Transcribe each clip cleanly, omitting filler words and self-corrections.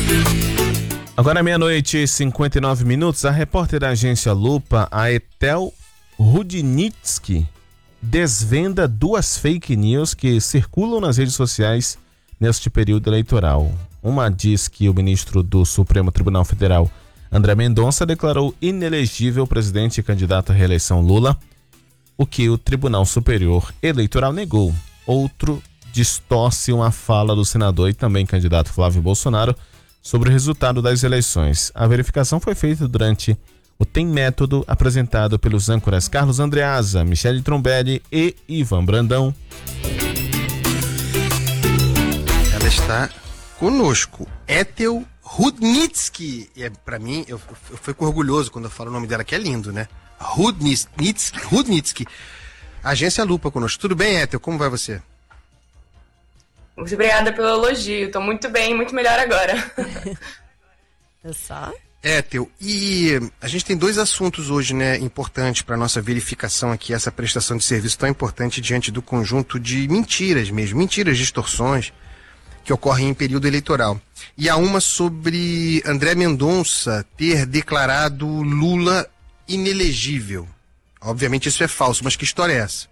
Agora 00:59, a repórter da agência Lupa, a Etel Rudnitsky, desvenda 2 fake news que circulam nas redes sociais neste período eleitoral. Uma diz que o ministro do Supremo Tribunal Federal, André Mendonça, declarou inelegível o presidente e candidato à reeleição Lula, o que o Tribunal Superior Eleitoral negou. Outro distorce uma fala do senador e também candidato Flávio Bolsonaro sobre o resultado das eleições. A verificação foi feita durante o Tem Método, apresentado pelos âncoras Carlos Andreasa, Michele Trombelli e Ivan Brandão. Ela está conosco, Etel Rudnitsky. Para mim, eu fico orgulhoso quando eu falo o nome dela, que é lindo, né? Rudnitsky. Agência Lupa conosco. Tudo bem, Etel? Como vai você? Muito obrigada pelo elogio. Tô muito bem, muito melhor agora. Eu só? Etel, e a gente tem 2 assuntos hoje, né, importantes para nossa verificação aqui, essa prestação de serviço tão importante diante do conjunto de mentiras mesmo, mentiras, distorções que ocorrem em período eleitoral. E há uma sobre André Mendonça ter declarado Lula inelegível. Obviamente isso é falso, mas que história é essa?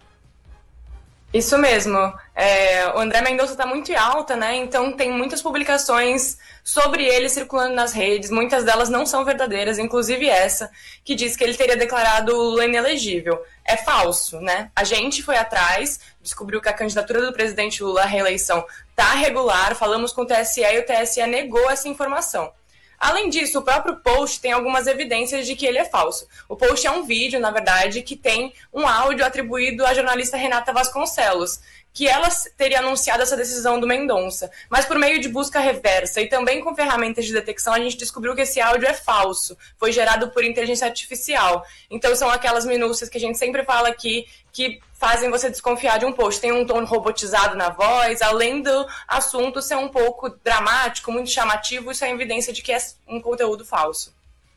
Isso mesmo. O André Mendonça está muito em alta, né? Então tem muitas publicações sobre ele circulando nas redes. Muitas delas não são verdadeiras, inclusive essa, que diz que ele teria declarado Lula inelegível. É falso, né? A gente foi atrás, descobriu que a candidatura do presidente Lula à reeleição está regular, falamos com o TSE e o TSE negou essa informação. Além disso, o próprio post tem algumas evidências de que ele é falso. O post é um vídeo, na verdade, que tem um áudio atribuído à jornalista Renata Vasconcelos, que ela teria anunciado essa decisão do Mendonça. Mas por meio de busca reversa e também com ferramentas de detecção, a gente descobriu que esse áudio é falso. Foi gerado por inteligência artificial. Então são aquelas minúcias que a gente sempre fala aqui, que fazem você desconfiar de um post. Tem um tom robotizado na voz, além do assunto ser um pouco dramático, muito chamativo, isso é evidência de que é um conteúdo falso.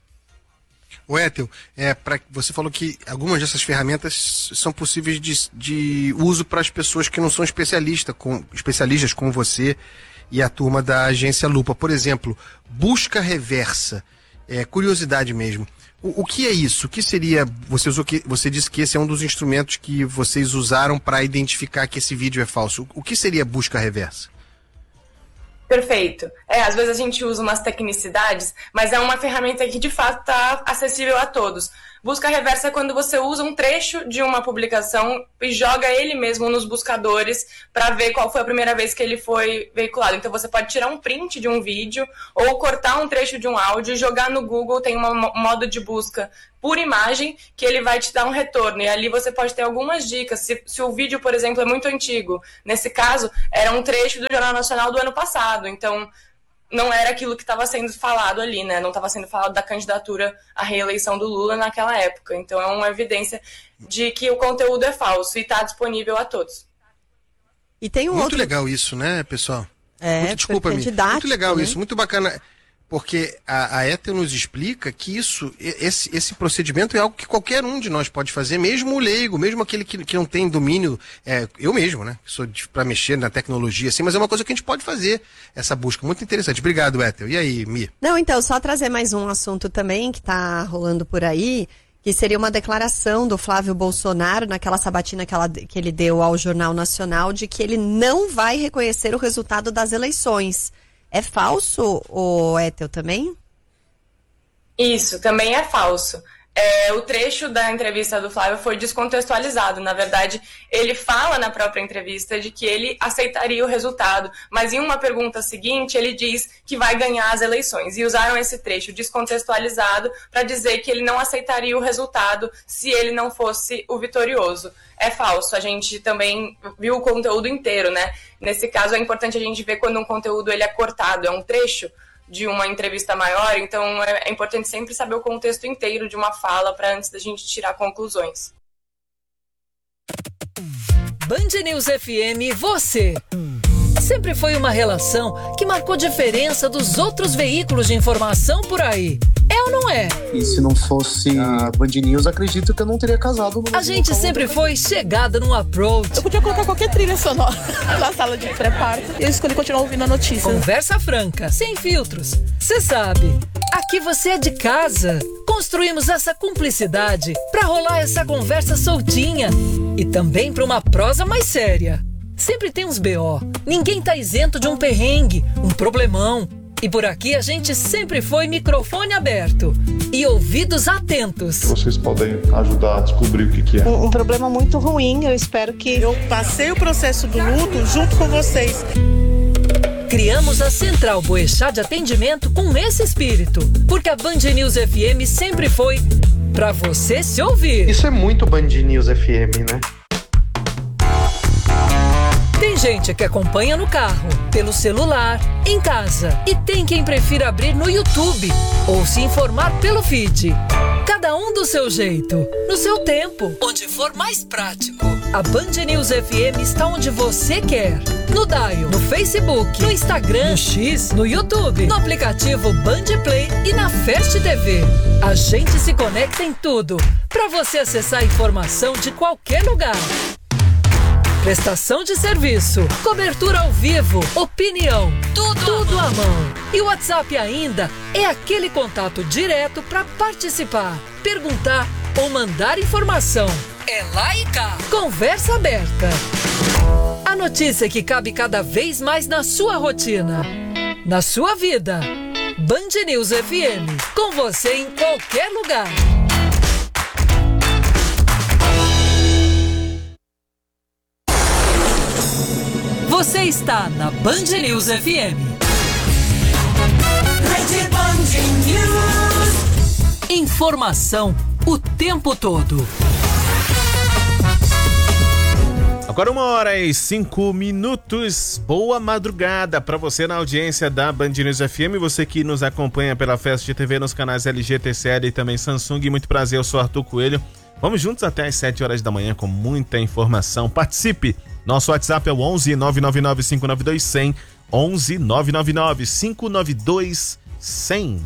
O Etel, você falou que algumas dessas ferramentas são possíveis de uso para as pessoas que não são especialistas como você e a turma da agência Lupa. Por exemplo, busca reversa, curiosidade mesmo. O que é isso? O que seria? Você disse que esse é um dos instrumentos que vocês usaram para identificar que esse vídeo é falso. O que seria busca reversa? Perfeito. Às vezes a gente usa umas tecnicidades, mas é uma ferramenta que de fato está acessível a todos. Busca reversa é quando você usa um trecho de uma publicação e joga ele mesmo nos buscadores para ver qual foi a primeira vez que ele foi veiculado. Então você pode tirar um print de um vídeo ou cortar um trecho de um áudio e jogar no Google, tem um modo de busca por imagem que ele vai te dar um retorno. E ali você pode ter algumas dicas. Se o vídeo, por exemplo, é muito antigo, nesse caso, era um trecho do Jornal Nacional do ano passado. Então não era aquilo que estava sendo falado ali, né? Não estava sendo falado da candidatura à reeleição do Lula naquela época. Então é uma evidência de que o conteúdo é falso e está disponível a todos. E tem muito legal isso, né, pessoal? Desculpa, me. Muito legal, né? Isso, muito bacana. Porque a Etel nos explica que esse procedimento é algo que qualquer um de nós pode fazer, mesmo o leigo, mesmo aquele que não tem domínio, eu mesmo, né? Sou para mexer na tecnologia, assim, mas é uma coisa que a gente pode fazer, essa busca. Muito interessante. Obrigado, Etel. E aí, Mi? Não, então, só trazer mais um assunto também que está rolando por aí, que seria uma declaração do Flávio Bolsonaro naquela sabatina que ele deu ao Jornal Nacional de que ele não vai reconhecer o resultado das eleições. É falso, o Etel, também? Isso, também é falso. O trecho da entrevista do Flávio foi descontextualizado. Na verdade, ele fala na própria entrevista de que ele aceitaria o resultado, mas em uma pergunta seguinte ele diz que vai ganhar as eleições. E usaram esse trecho descontextualizado para dizer que ele não aceitaria o resultado se ele não fosse o vitorioso. É falso, a gente também viu o conteúdo inteiro, né? Nesse caso é importante a gente ver quando um conteúdo ele é cortado, é um trecho de uma entrevista maior, então é importante sempre saber o contexto inteiro de uma fala para antes da gente tirar conclusões. Band News FM, você. Sempre foi uma relação que marcou diferença dos outros veículos de informação por aí. É ou não é? E se não fosse a Band News, acredito que eu não teria casado. A gente sempre foi chegada no approach. Eu podia colocar qualquer trilha sonora na sala de pré-parto e eu escolhi continuar ouvindo a notícia. Conversa franca, sem filtros. Você sabe, aqui você é de casa. Construímos essa cumplicidade pra rolar essa conversa soltinha e também pra uma prosa mais séria. Sempre tem uns BO. Ninguém tá isento de um perrengue, um problemão. E por aqui a gente sempre foi microfone aberto e ouvidos atentos. Vocês podem ajudar a descobrir o que é. Um problema muito ruim, eu espero que... Eu passei o processo do luto junto com vocês. Criamos a Central Boechat de Atendimento com esse espírito, porque a Band News FM sempre foi pra você se ouvir. Isso é muito Band News FM, né? Tem gente que acompanha no carro, pelo celular, em casa. E tem quem prefira abrir no YouTube ou se informar pelo feed. Cada um do seu jeito, no seu tempo, onde for mais prático. A Band News FM está onde você quer. No Dial, no Facebook, no Instagram, no X, no YouTube, no aplicativo Band Play e na Fast TV. A gente se conecta em tudo, para você acessar a informação de qualquer lugar. Prestação de serviço, cobertura ao vivo, opinião, tudo à mão. E o WhatsApp ainda é aquele contato direto para participar, perguntar ou mandar informação. É lá e cá. Conversa aberta. A notícia que cabe cada vez mais na sua rotina, na sua vida. Band News FM, com você em qualquer lugar. Você está na Band News FM. Rede Band News. Informação o tempo todo. Agora 1h05. Boa madrugada para você na audiência da Band News FM. Você que nos acompanha pela Fast TV nos canais LG, TCL e também Samsung. Muito prazer, eu sou Arthur Coelho. Vamos juntos até às 7 horas da manhã com muita informação. Participe! Nosso WhatsApp é o 11 999 592 100. 11 999 592 100.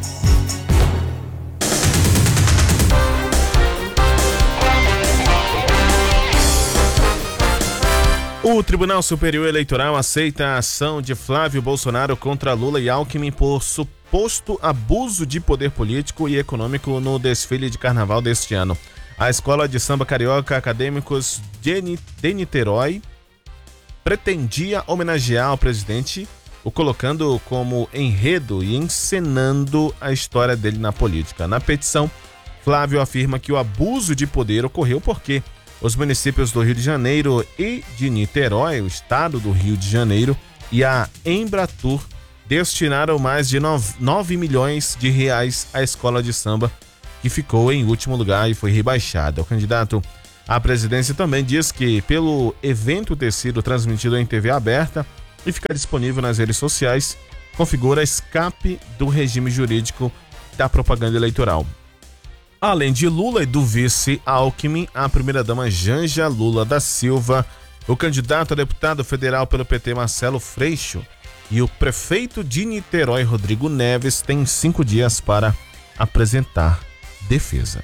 O Tribunal Superior Eleitoral aceita a ação de Flávio Bolsonaro contra Lula e Alckmin por suposto abuso de poder político e econômico no desfile de carnaval deste ano. A Escola de Samba Carioca Acadêmicos de Niterói pretendia homenagear o presidente, o colocando como enredo e encenando a história dele na política. Na petição, Flávio afirma que o abuso de poder ocorreu porque os municípios do Rio de Janeiro e de Niterói, o estado do Rio de Janeiro, e a Embratur destinaram mais de 9 milhões de reais à escola de samba, que ficou em último lugar e foi rebaixada. O candidato à presidência também diz que, pelo evento ter sido transmitido em TV aberta e ficar disponível nas redes sociais, configura escape do regime jurídico da propaganda eleitoral. Além de Lula e do vice Alckmin, a primeira-dama Janja Lula da Silva, o candidato a deputado federal pelo PT Marcelo Freixo e o prefeito de Niterói Rodrigo Neves têm 5 dias para apresentar defesa.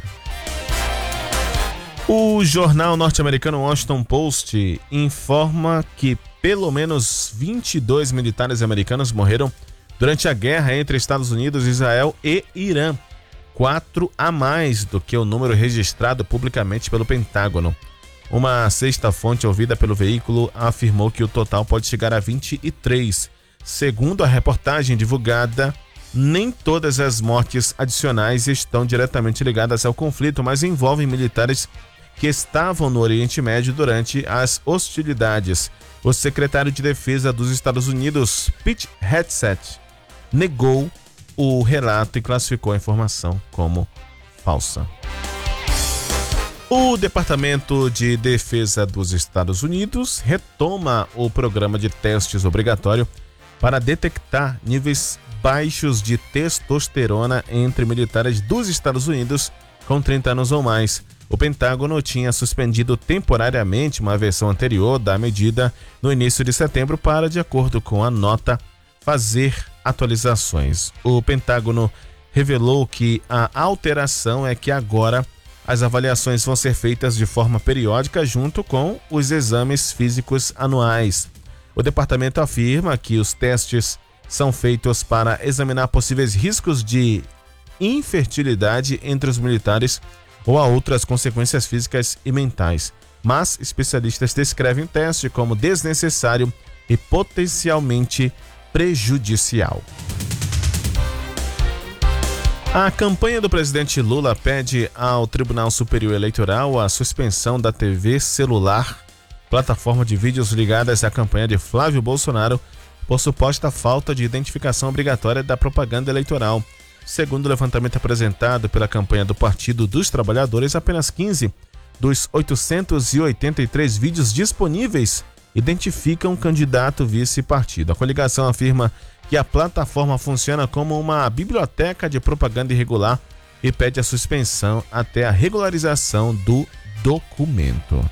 O jornal norte-americano Washington Post informa que pelo menos 22 militares americanos morreram durante a guerra entre Estados Unidos, Israel e Irã, 4 a mais do que o número registrado publicamente pelo Pentágono. Uma sexta fonte ouvida pelo veículo afirmou que o total pode chegar a 23. Segundo a reportagem divulgada, nem todas as mortes adicionais estão diretamente ligadas ao conflito, mas envolvem militares que estavam no Oriente Médio durante as hostilidades. O secretário de Defesa dos Estados Unidos, Pete Hegseth, negou o relato e classificou a informação como falsa. O Departamento de Defesa dos Estados Unidos retoma o programa de testes obrigatório para detectar níveis baixos de testosterona entre militares dos Estados Unidos com 30 anos ou mais. O Pentágono tinha suspendido temporariamente uma versão anterior da medida no início de setembro para, de acordo com a nota, fazer atualizações. O Pentágono revelou que a alteração é que agora as avaliações vão ser feitas de forma periódica junto com os exames físicos anuais. O departamento afirma que os testes são feitos para examinar possíveis riscos de infertilidade entre os militares ou a outras consequências físicas e mentais, mas especialistas descrevem o teste como desnecessário e potencialmente prejudicial. A campanha do presidente Lula pede ao Tribunal Superior Eleitoral a suspensão da TV celular, plataforma de vídeos ligadas à campanha de Flávio Bolsonaro, por suposta falta de identificação obrigatória da propaganda eleitoral. Segundo o levantamento apresentado pela campanha do Partido dos Trabalhadores, apenas 15 dos 883 vídeos disponíveis identificam candidato vice-partido. A coligação afirma que a plataforma funciona como uma biblioteca de propaganda irregular e pede a suspensão até a regularização do documento.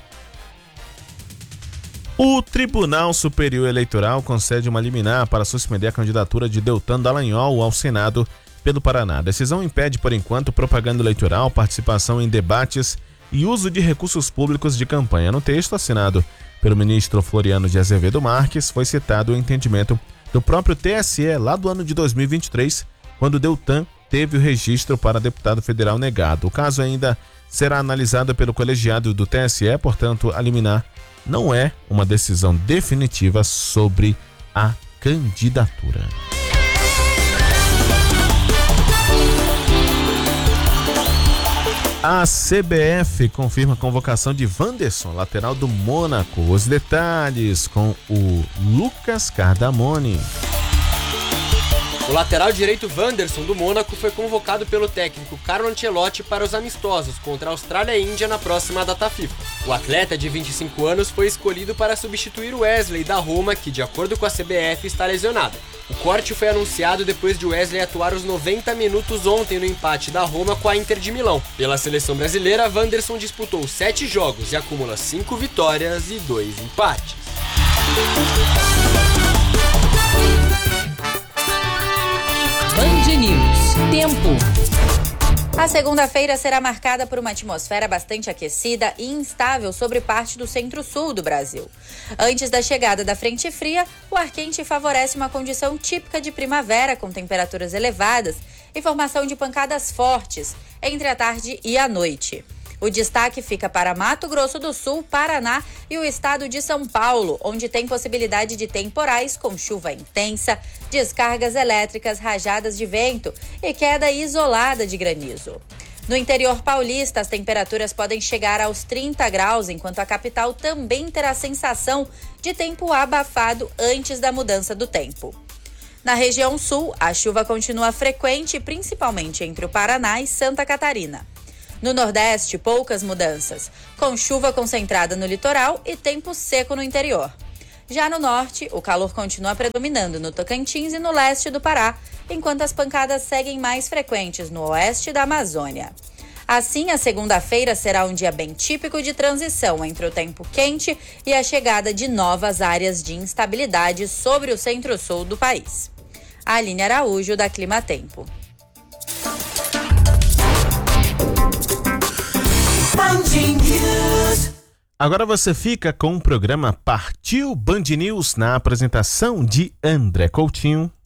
O Tribunal Superior Eleitoral concede uma liminar para suspender a candidatura de Deltan Dallagnol ao Senado pelo Paraná. A decisão impede, por enquanto, propaganda eleitoral, participação em debates e uso de recursos públicos de campanha. No texto assinado pelo ministro Floriano de Azevedo Marques, foi citado o entendimento do próprio TSE lá do ano de 2023, quando Deltan teve o registro para deputado federal negado. O caso ainda será analisado pelo colegiado do TSE, portanto, a liminar não é uma decisão definitiva sobre a candidatura. A CBF confirma a convocação de Wanderson, lateral do Mônaco. Os detalhes com o Lucas Cardamone. O lateral direito Wanderson do Mônaco foi convocado pelo técnico Carlo Ancelotti para os amistosos contra a Austrália e Índia na próxima data FIFA. O atleta de 25 anos foi escolhido para substituir o Wesley da Roma, que de acordo com a CBF está lesionado. O corte foi anunciado depois de Wesley atuar os 90 minutos ontem no empate da Roma com a Inter de Milão. Pela seleção brasileira, Wanderson disputou 7 jogos e acumula 5 vitórias e 2 empates. Band News. Tempo. A segunda-feira será marcada por uma atmosfera bastante aquecida e instável sobre parte do centro-sul do Brasil. Antes da chegada da frente fria, o ar quente favorece uma condição típica de primavera com temperaturas elevadas e formação de pancadas fortes entre a tarde e a noite. O destaque fica para Mato Grosso do Sul, Paraná e o estado de São Paulo, onde tem possibilidade de temporais com chuva intensa, descargas elétricas, rajadas de vento e queda isolada de granizo. No interior paulista, as temperaturas podem chegar aos 30 graus, enquanto a capital também terá sensação de tempo abafado antes da mudança do tempo. Na região sul, a chuva continua frequente, principalmente entre o Paraná e Santa Catarina. No Nordeste, poucas mudanças, com chuva concentrada no litoral e tempo seco no interior. Já no Norte, o calor continua predominando no Tocantins e no leste do Pará, enquanto as pancadas seguem mais frequentes no oeste da Amazônia. Assim, a segunda-feira será um dia bem típico de transição entre o tempo quente e a chegada de novas áreas de instabilidade sobre o centro-sul do país. Aline Araújo, da Clima Tempo. Agora você fica com o programa Partiu Band News na apresentação de André Coutinho.